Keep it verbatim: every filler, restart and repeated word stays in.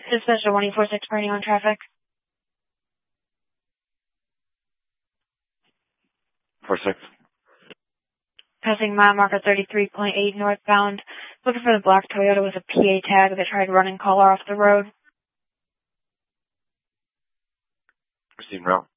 Dispatcher one eight four six for anyone traffic. four six. Passing mile marker thirty-three point eight northbound. Looking for the black Toyota with a P A tag that tried running caller off the road. Receiving route.